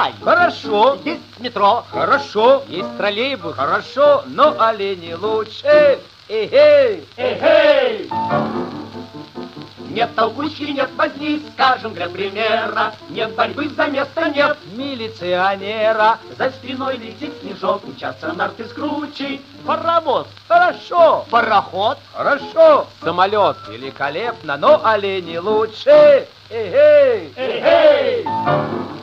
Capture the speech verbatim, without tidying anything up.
трамвай. Хорошо. Есть метро. Хорошо. Есть троллейбус. Хорошо, но олени лучше. Эй-эй! Эй-эй! Нет толкучки, нет возни, скажем для примера. Нет борьбы за место, нет Милиционера. за спиной летит снежок, мчатся нарты с кручей. Паровоз. Хорошо. Пароход. Хорошо. Самолет. Великолепно, но олени лучше. Эй-эй! Эй-эй!